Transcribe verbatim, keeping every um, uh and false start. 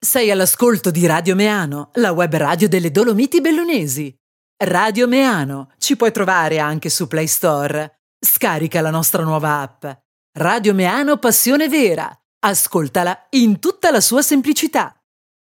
Sei all'ascolto di Radio Meano, la web radio delle Dolomiti Bellunesi. Radio Meano, ci puoi trovare anche su Play Store. Scarica la nostra nuova app. Radio Meano Passione Vera. Ascoltala in tutta la sua semplicità.